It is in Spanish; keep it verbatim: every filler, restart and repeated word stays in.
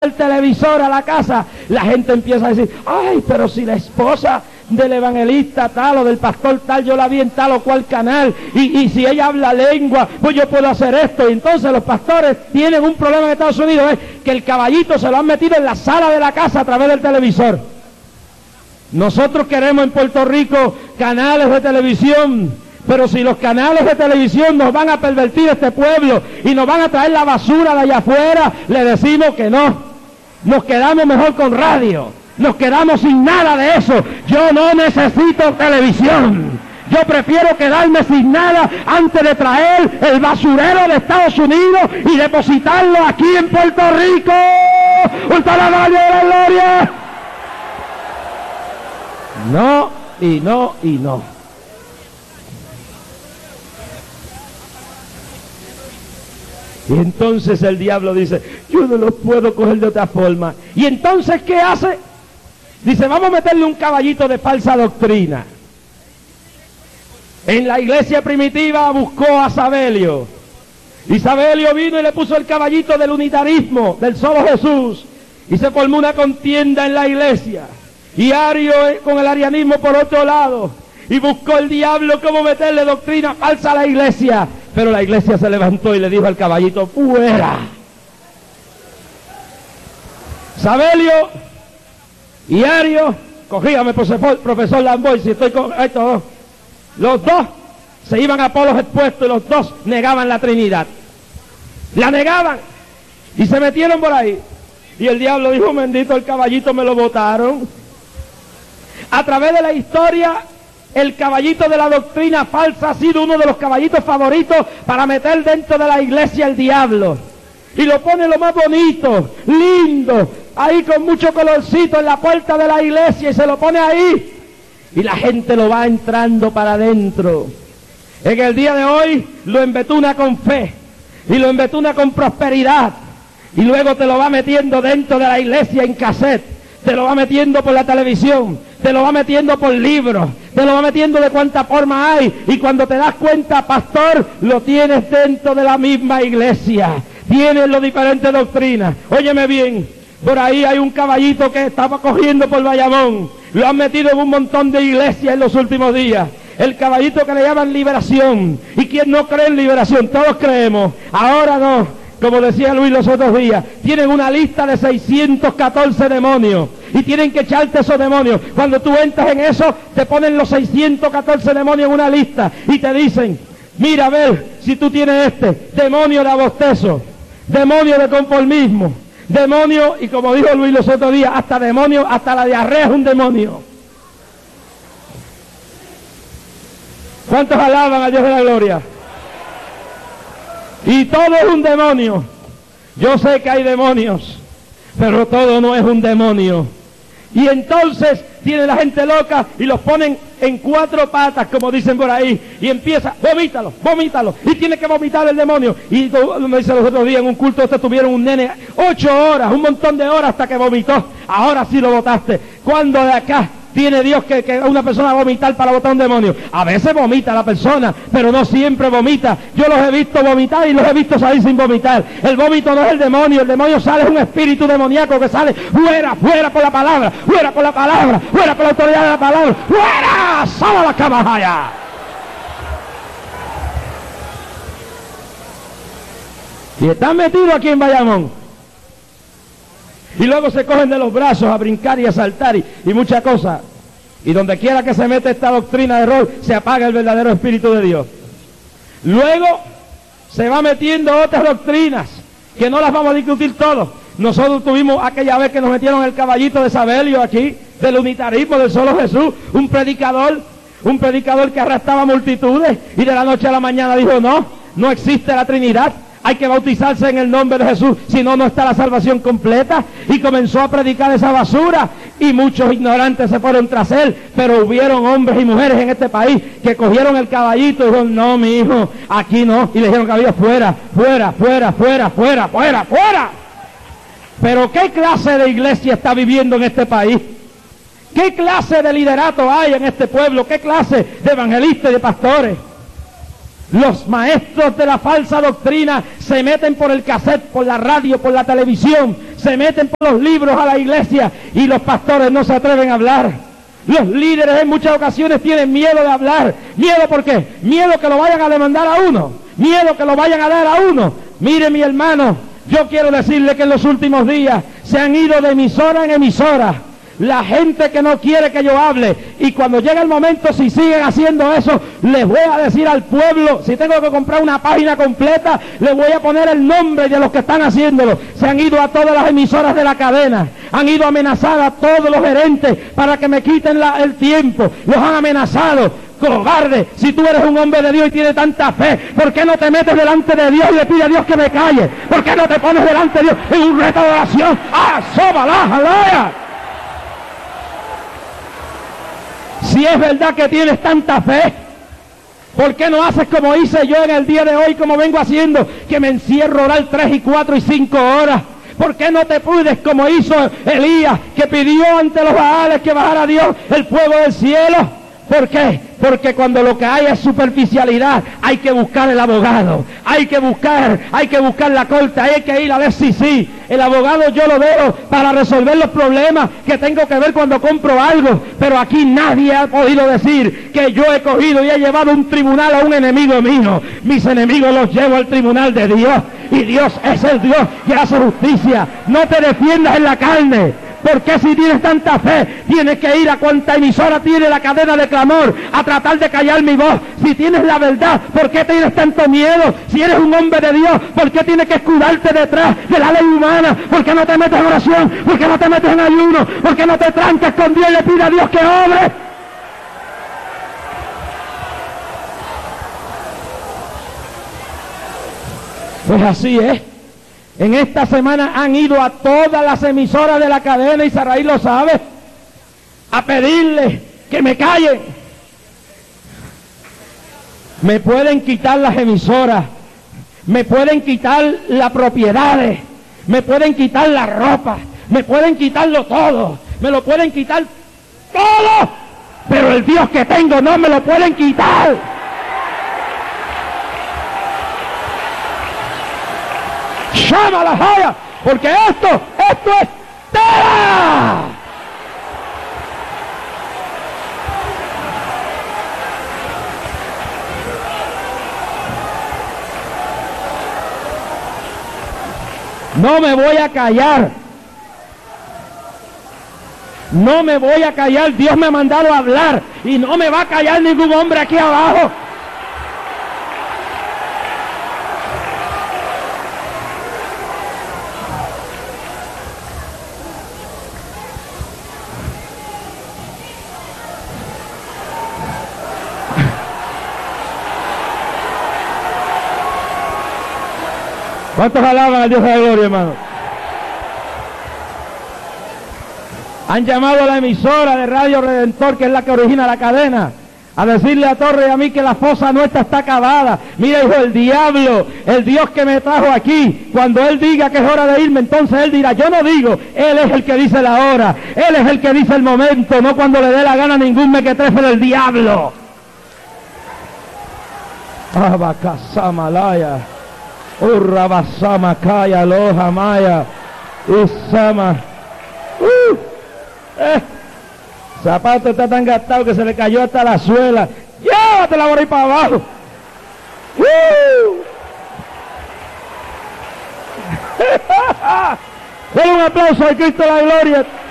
el televisor a la casa, la gente empieza a decir, ay, pero si la esposa del evangelista tal o del pastor tal, yo la vi en tal o cual canal, y, y si ella habla lengua, pues yo puedo hacer esto. Y entonces los pastores tienen un problema en Estados Unidos, es que el caballito se lo han metido en la sala de la casa a través del televisor. Nosotros queremos en Puerto Rico canales de televisión, pero si los canales de televisión nos van a pervertir este pueblo y nos van a traer la basura de allá afuera, le decimos que no. Nos quedamos mejor con radio, nos quedamos sin nada de eso. Yo no necesito televisión, yo prefiero quedarme sin nada antes de traer el basurero de Estados Unidos y depositarlo aquí en Puerto Rico. ¡Ultra la gloria de la gloria! No, y no, y no. Y entonces el diablo dice, yo no lo puedo coger de otra forma. Y entonces, ¿qué hace? Dice, vamos a meterle un caballito de falsa doctrina. En la iglesia primitiva buscó a Sabelio. Y Sabelio vino y le puso el caballito del unitarismo, del solo Jesús. Y se formó una contienda en la iglesia. Y Ario con el arianismo por otro lado. Y buscó el diablo cómo meterle doctrina falsa a la iglesia. Pero la iglesia se levantó y le dijo al caballito, ¡fuera! Sabelio y Ario, corrígame, profesor, profesor Lamboy, si estoy correcto, los dos se iban a polos expuestos y los dos negaban la Trinidad. La negaban y se metieron por ahí. Y el diablo dijo, bendito, el caballito me lo botaron. A través de la historia, el caballito de la doctrina falsa ha sido uno de los caballitos favoritos para meter dentro de la iglesia el diablo. Y lo pone lo más bonito, lindo, ahí con mucho colorcito en la puerta de la iglesia y se lo pone ahí. Y la gente lo va entrando para adentro. En el día de hoy lo embetuna con fe y lo embetuna con prosperidad. Y luego te lo va metiendo dentro de la iglesia en cassette. Te lo va metiendo por la televisión, te lo va metiendo por libros, te lo va metiendo de cuánta forma hay, y cuando te das cuenta, pastor, lo tienes dentro de la misma iglesia, tienes las diferentes doctrinas. Óyeme bien, por ahí hay un caballito que estaba cogiendo por Bayamón, lo han metido en un montón de iglesias en los últimos días, el caballito que le llaman liberación. ¿Y quién no cree en liberación? Todos creemos, ahora no. Como decía Luis los otros días, tienen una lista de seiscientos catorce demonios y tienen que echarte esos demonios. Cuando tú entras en eso, te ponen los seiscientos catorce demonios en una lista y te dicen, mira a ver si tú tienes este, demonio de abostezo, demonio de conformismo, demonio, y como dijo Luis los otros días, hasta demonio, hasta la diarrea es un demonio. ¿Cuántos alaban a Dios de la gloria? Y todo es un demonio. Yo sé que hay demonios, pero todo no es un demonio. Y entonces tiene la gente loca y los ponen en cuatro patas, como dicen por ahí, y empieza, vomítalo, vomítalo, y tiene que vomitar el demonio. Y me dice los otros días en un culto, este tuvieron un nene ocho horas, un montón de horas hasta que vomitó. Ahora sí lo botaste. ¿Cuándo de acá tiene Dios que, que una persona va a vomitar para botar un demonio? A veces vomita la persona, pero no siempre vomita. Yo los he visto vomitar y los he visto salir sin vomitar. El vómito no es el demonio, el demonio sale, es un espíritu demoníaco que sale fuera, fuera por la palabra, fuera por la palabra, fuera por la autoridad de la palabra, fuera, solo la cabajaya. Y están metidos aquí en Bayamón. Y luego se cogen de los brazos a brincar y a saltar y, y muchas cosas. Y donde quiera que se mete esta doctrina de error, se apaga el verdadero Espíritu de Dios. Luego se va metiendo otras doctrinas, que no las vamos a discutir todos. Nosotros tuvimos aquella vez que nos metieron el caballito de Sabelio aquí, del unitarismo, del solo Jesús, un predicador, un predicador que arrastraba multitudes, y de la noche a la mañana dijo, no, no existe la Trinidad. Hay que bautizarse en el nombre de Jesús, si no, no está la salvación completa. Y comenzó a predicar esa basura, y muchos ignorantes se fueron tras él. Pero hubieron hombres y mujeres en este país que cogieron el caballito y dijeron, no, mi hijo, aquí no. Y le dijeron que había fuera, fuera, fuera, fuera, fuera, fuera, fuera. Pero ¿qué clase de iglesia está viviendo en este país? ¿Qué clase de liderato hay en este pueblo? ¿Qué clase de evangelistas y de pastores? Los maestros de la falsa doctrina se meten por el cassette, por la radio, por la televisión, se meten por los libros a la iglesia y los pastores no se atreven a hablar. Los líderes en muchas ocasiones tienen miedo de hablar. ¿Miedo por qué? Miedo que lo vayan a demandar a uno. Miedo que lo vayan a dar a uno. Mire, mi hermano, yo quiero decirle que en los últimos días se han ido de emisora en emisora la gente que no quiere que yo hable, y cuando llega el momento, si siguen haciendo eso, les voy a decir al pueblo, si tengo que comprar una página completa, les voy a poner el nombre de los que están haciéndolo. Se han ido a todas las emisoras de la cadena, han ido a amenazar a todos los gerentes para que me quiten la, el tiempo, los han amenazado. Cobarde, si tú eres un hombre de Dios y tienes tanta fe, ¿por qué no te metes delante de Dios y le pides a Dios que me calle? ¿Por qué no te pones delante de Dios en un reto de oración? ¡Ah, sóbala, jalaya! Si es verdad que tienes tanta fe, ¿por qué no haces como hice yo en el día de hoy, como vengo haciendo, que me encierro a orar tres y cuatro y cinco horas? ¿Por qué no te pudes como hizo Elías, que pidió ante los Baales que bajara Dios el fuego del cielo? ¿Por qué? Porque cuando lo que hay es superficialidad, hay que buscar el abogado, hay que buscar, hay que buscar la corte, hay que ir a ver si sí. El abogado yo lo veo para resolver los problemas que tengo que ver cuando compro algo, pero aquí nadie ha podido decir que yo he cogido y he llevado un tribunal a un enemigo mío. Mis enemigos los llevo al tribunal de Dios, y Dios es el Dios que hace justicia. No te defiendas en la carne. Porque si tienes tanta fe, tienes que ir a cuanta emisora tiene la cadena de clamor a tratar de callar mi voz? Si tienes la verdad, ¿por qué tienes tanto miedo? Si eres un hombre de Dios, ¿por qué tienes que escudarte detrás de la ley humana? ¿Por qué no te metes en oración? ¿Por qué no te metes en ayuno? ¿Por qué no te trancas con Dios y le pides a Dios que obre? Pues así es. En esta semana han ido a todas las emisoras de la cadena, y Saraí lo sabe, a pedirle que me callen. Me pueden quitar las emisoras, me pueden quitar las propiedades, me pueden quitar la ropa, me pueden quitarlo todo, me lo pueden quitar todo, pero el Dios que tengo no me lo pueden quitar. Llama a la joya, porque esto, esto es tela. No me voy a callar. No me voy a callar. Dios me ha mandado a hablar y no me va a callar ningún hombre aquí abajo. ¿Cuántos alaban al Dios de la gloria, hermano? Han llamado a la emisora de Radio Redentor, que es la que origina la cadena, a decirle a Torre y a mí que la fosa nuestra está acabada. Mira, hijo, el diablo, el Dios que me trajo aquí, cuando Él diga que es hora de irme, entonces Él dirá, yo no digo, Él es el que dice la hora, Él es el que dice el momento, no cuando le dé la gana ningún mequetrefe del diablo. Abacasamalaya. Urrabasama kaya loja maya Usama. Uh, eh. Zapato está tan gastado que se le cayó hasta la suela. Llévatela por ahí para abajo. Uh. Denle un aplauso al Cristo de la gloria.